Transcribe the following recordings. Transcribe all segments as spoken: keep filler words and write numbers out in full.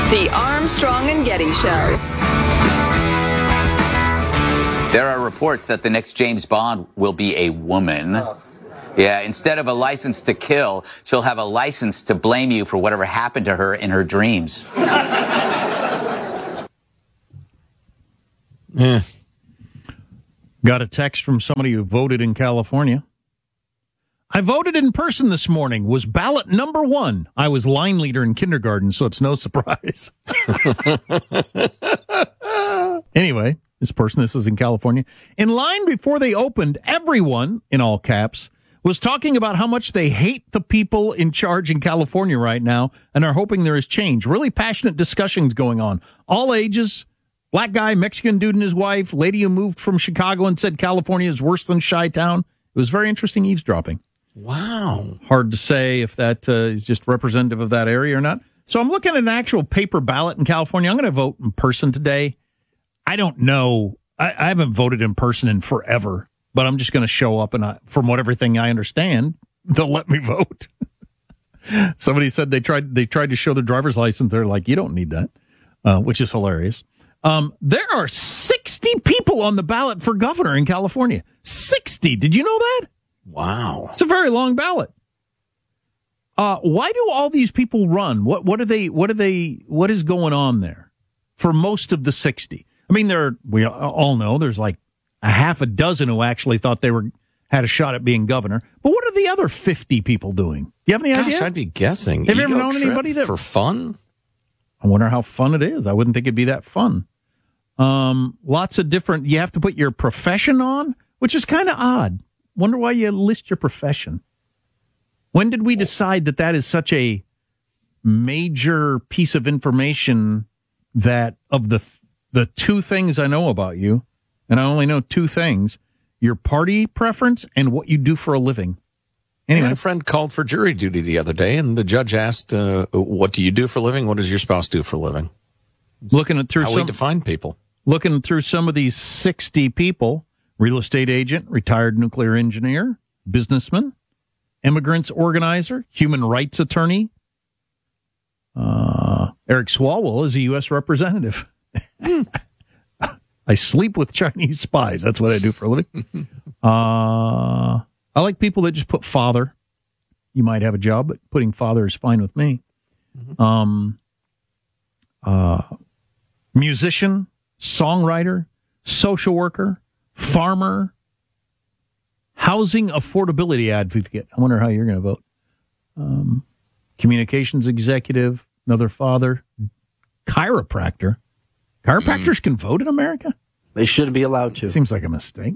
The Armstrong and Getty Show. There are reports that the next James Bond will be a woman. Oh. Yeah, instead of a license to kill, she'll have a license to blame you for whatever happened to her in her dreams. Yeah. Got a text from somebody who voted in California. I voted in person this morning, was ballot number one. I was line leader in kindergarten, so it's no surprise. Anyway, this person, this is in California. In line before they opened, everyone, in all caps, was talking about how much they hate the people in charge in California right now and are hoping there is change. Really passionate discussions going on. All ages, black guy, Mexican dude and his wife, lady who moved from Chicago and said California is worse than Chi-Town. It was very interesting eavesdropping. Wow. Hard to say if that uh, is just representative of that area or not. So I'm looking at an actual paper ballot in California. I'm going to vote in person today. I don't know. I, I haven't voted in person in forever, but I'm just going to show up, and I, from what everything I understand, they'll let me vote. Somebody said they tried they tried to show their driver's license. They're like, you don't need that, uh, which is hilarious. Um, there are sixty people on the ballot for governor in California. sixty. Did you know that? Wow. It's a very long ballot. Uh, why do all these people run? What what are they what are they what is going on there for most of the sixty? I mean, there we all know there's like a half a dozen who actually thought they were had a shot at being governor. But what are the other fifty people doing? Do you have any Gosh, idea? I'd be guessing. Have you Ego ever known trip anybody that for fun? I wonder how fun it is. I wouldn't think it'd be that fun. Um, lots of different. You have to put your profession on, which is kind of odd. Wonder why you list your profession. When did we decide that that is such a major piece of information that of the the two things I know about you, and I only know two things, your party preference and what you do for a living? Anyway. I had a friend called for jury duty the other day, and the judge asked, uh, what do you do for a living? What does your spouse do for a living? Looking at through How some, we define people. Looking through some of these sixty people, real estate agent, retired nuclear engineer, businessman, immigrants organizer, human rights attorney. Uh, Eric Swalwell is a U S representative. I sleep with Chinese spies. That's what I do for a living. Uh, I like people that just put father. You might have a job, but putting father is fine with me. Mm-hmm. Um, uh, musician, songwriter, social worker, farmer, housing affordability advocate. I wonder how you're going to vote. Um, communications executive, another father, chiropractor. Chiropractors mm. can vote in America? They shouldn't be allowed to. Seems like a mistake.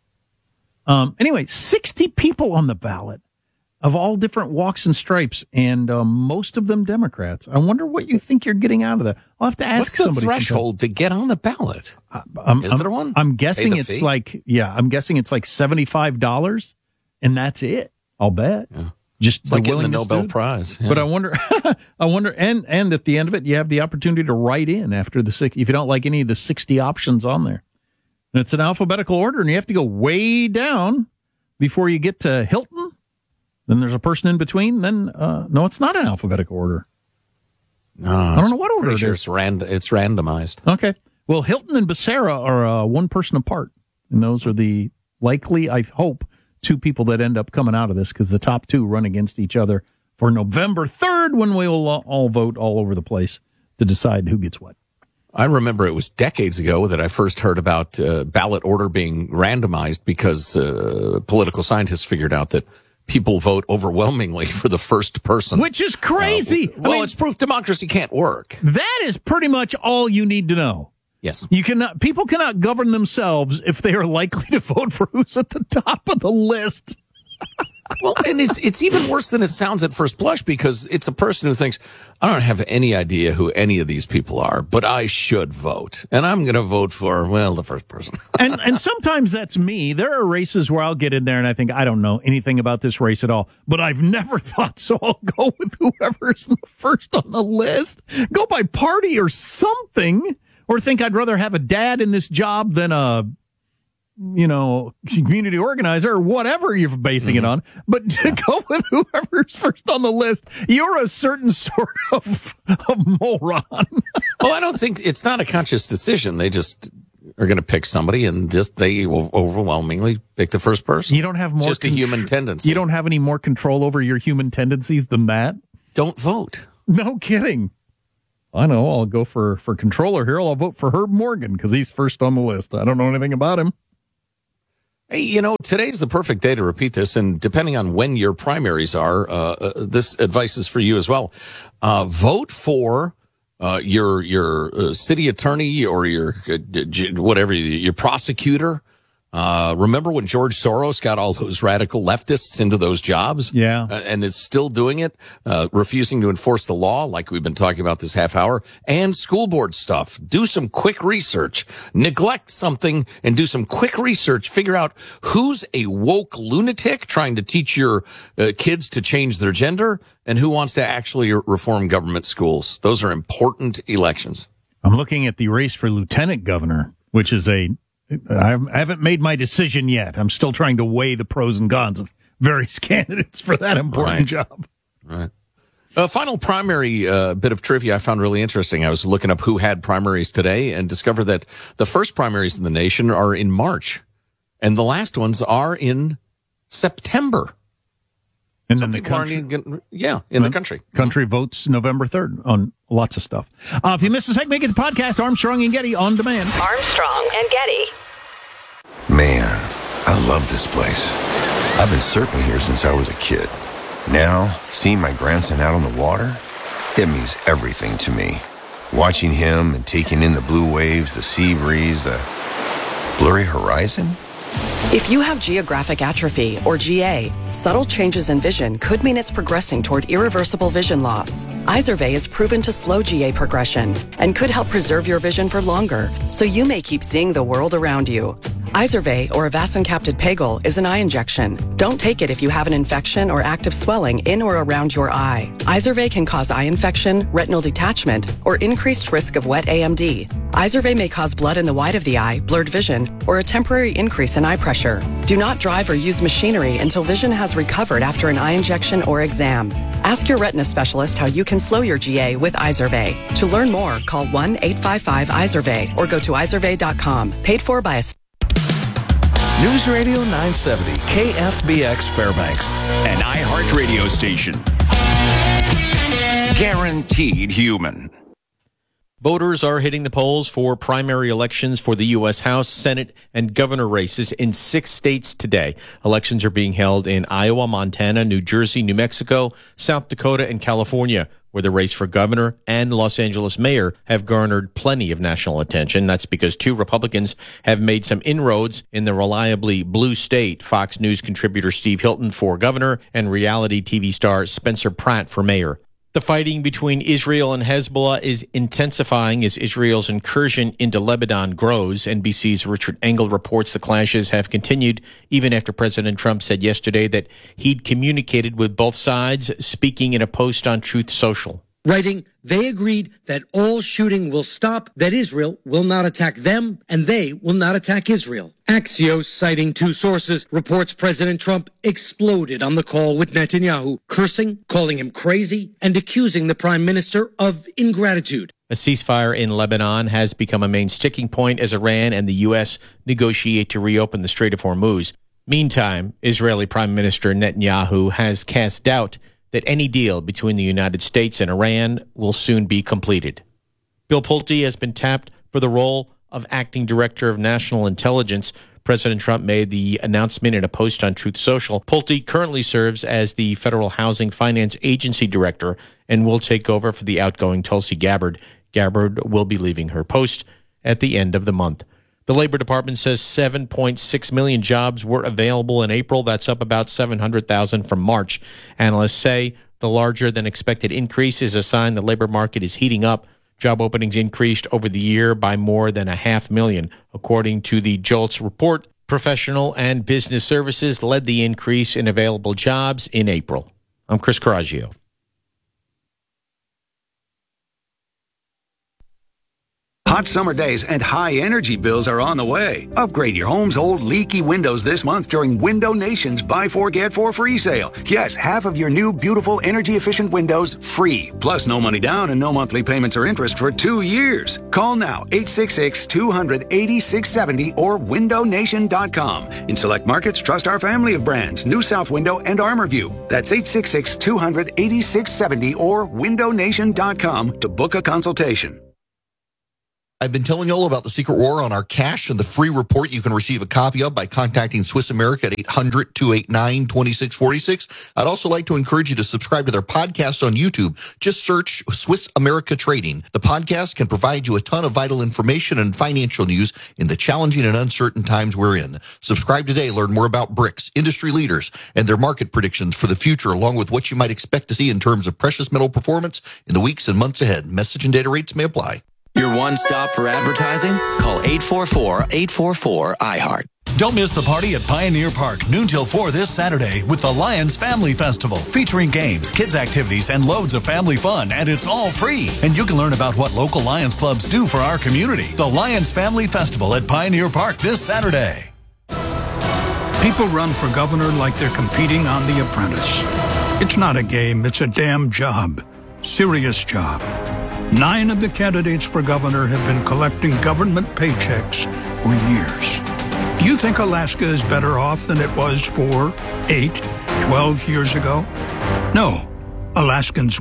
Um, anyway, sixty people on the ballot of all different walks and stripes, and um, most of them Democrats. I wonder what you think you're getting out of that. I'll have to ask What's the somebody. threshold to get on the ballot? Uh, I'm, Is I'm, there one? I'm guessing it's fee? like, yeah, I'm guessing it's like seventy-five dollars, and that's it. I'll bet. Yeah. Just It's like getting the willingness Nobel to- Prize. Yeah. But I wonder, I wonder, and and at the end of it, you have the opportunity to write in after the six, if you don't like any of the sixty options on there. And it's an alphabetical order, and you have to go way down before you get to Hilton. Then there's a person in between. Then uh, no, it's not an alphabetical order. No, I don't know what order it sure is. It's, rand- it's randomized. Okay. Well, Hilton and Becerra are uh, one person apart, and those are the likely, I hope, two people that end up coming out of this, because the top two run against each other for November third, when we will all vote all over the place to decide who gets what. I remember it was decades ago that I first heard about uh, ballot order being randomized because uh, political scientists figured out that people vote overwhelmingly for the first person. Which is crazy. Uh, well, I mean, it's proof democracy can't work. that is pretty much all you need to know. Yes. You cannot, people cannot govern themselves if they are likely to vote for who's at the top of the list. Well, and it's it's even worse than it sounds at first blush, because it's a person who thinks, I don't have any idea who any of these people are, but I should vote. And I'm going to vote for, well, the first person. and and sometimes that's me. There are races where I'll get in there and I think, I don't know anything about this race at all, but I've never thought, so I'll go with whoever's the first on the list. Go by party or something, or think I'd rather have a dad in this job than a you know, community organizer or whatever you're basing mm-hmm. it on, but to yeah. go with whoever's first on the list, you're a certain sort of, of moron. Well, I don't think it's not a conscious decision. They just are going to pick somebody and just they will overwhelmingly pick the first person. You don't have more just con- a human tendency. You don't have any more control over your human tendencies than that. Don't vote. No kidding. I know. I'll go for, for controller here. I'll vote for Herb Morgan because he's first on the list. I don't know anything about him. Hey, you know, today's the perfect day to repeat this, and depending on when your primaries are, uh, uh, this advice is for you as well. Uh, vote for uh, your your uh, city attorney or your uh, whatever your prosecutor. Uh, remember when George Soros got all those radical leftists into those jobs? Yeah. Uh, and is still doing it, uh, refusing to enforce the law like we've been talking about this half hour, and school board stuff. Do some quick research. Neglect something and do some quick research. Figure out who's a woke lunatic trying to teach your uh, kids to change their gender and who wants to actually reform government schools. Those are important elections. I'm looking at the race for lieutenant governor, which is a I haven't made my decision yet. I'm still trying to weigh the pros and cons of various candidates for that important right. job. Right. A final primary uh, bit of trivia I found really interesting. I was looking up who had primaries today and discovered that the first primaries in the nation are in March, and the last ones are in September. And Some then the country, in, yeah, in the country. Country votes November third on lots of stuff. Uh, if you missed a segment, get the podcast Armstrong and Getty on demand. Armstrong and Getty. Man, I love this place. I've been surfing here since I was a kid. Now, seeing my grandson out on the water, it means everything to me. Watching him and taking in the blue waves, the sea breeze, the blurry horizon. If you have geographic atrophy, or G A, subtle changes in vision could mean it's progressing toward irreversible vision loss. Izervay is proven to slow G A progression and could help preserve your vision for longer, so you may keep seeing the world around you. Izervay, or avacincaptad pegol, is an eye injection. Don't take it if you have an infection or active swelling in or around your eye. Izervay can cause eye infection, retinal detachment, or increased risk of wet A M D. Izervay may cause blood in the white of the eye, blurred vision, or a temporary increase in eye pressure. Do not drive or use machinery until vision has recovered after an eye injection or exam. Ask your retina specialist how you can slow your G A with Izervay. To learn more, call one eight five five Izervay or go to izervay dot com. Paid for by a News Radio nine seventy, K F B X Fairbanks, an iHeart radio station. Guaranteed human. Voters are hitting the polls for primary elections for the U S House, Senate, and governor races in six states today. Elections are being held in Iowa, Montana, New Jersey, New Mexico, South Dakota, and California, where the race for governor and Los Angeles mayor have garnered plenty of national attention. That's because two Republicans have made some inroads in the reliably blue state. Fox News contributor Steve Hilton for governor and reality T V star Spencer Pratt for mayor. The fighting between Israel and Hezbollah is intensifying as Israel's incursion into Lebanon grows. N B C's Richard Engel reports the clashes have continued even after President Trump said yesterday that he'd communicated with both sides, speaking in a post on Truth Social. Writing, they agreed that all shooting will stop, that Israel will not attack them, and they will not attack Israel. Axios, citing two sources, reports President Trump exploded on the call with Netanyahu, cursing, calling him crazy, and accusing the prime minister of ingratitude. A ceasefire in Lebanon has become a main sticking point as Iran and the U S negotiate to reopen the Strait of Hormuz. Meantime, Israeli Prime Minister Netanyahu has cast doubt that any deal between the United States and Iran will soon be completed. Bill Pulte has been tapped for the role of acting director of national intelligence. President Trump made the announcement in a post on Truth Social. Pulte currently serves as the Federal Housing Finance Agency director and will take over for the outgoing Tulsi Gabbard. Gabbard will be leaving her post at the end of the month. The Labor Department says seven point six million jobs were available in April. That's up about seven hundred thousand from March. Analysts say the larger than expected increase is a sign the labor market is heating up. Job openings increased over the year by more than a half million. According to the JOLTS report, professional and business services led the increase in available jobs in April. I'm Chris Coraggio. Hot summer days and high energy bills are on the way. Upgrade your home's old leaky windows this month during Window Nation's Buy Four Get Four free sale. Yes, half of your new beautiful energy efficient windows free. Plus no money down and no monthly payments or interest for two years. Call now eight six six, two hundred, eighty-six seventy or window nation dot com. In select markets, trust our family of brands, New South Window and ArmorView. That's eight six six, two hundred, eighty-six seventy or window nation dot com to book a consultation. I've been telling you all about the secret war on our cash and the free report you can receive a copy of by contacting Swiss America at eight hundred, two eight nine, two six four six. I'd also like to encourage you to subscribe to their podcast on YouTube. Just search Swiss America Trading. The podcast can provide you a ton of vital information and financial news in the challenging and uncertain times we're in. Subscribe today. Learn more about BRICS, industry leaders, and their market predictions for the future, along with what you might expect to see in terms of precious metal performance in the weeks and months ahead. Message and data rates may apply. Your one stop for advertising? Call eight four four, eight four four, I heart. Don't miss the party at Pioneer Park, noon till four this Saturday with the Lions Family Festival, featuring games, kids activities, and loads of family fun, and it's all free. And you can learn about what local Lions clubs do for our community. The Lions Family Festival at Pioneer Park this Saturday. People run for governor like they're competing on The Apprentice. It's not a game, it's a damn job. Serious job. Nine of the candidates for governor have been collecting government paychecks for years. Do you think Alaska is better off than it was four, eight, twelve years ago? No. Alaskans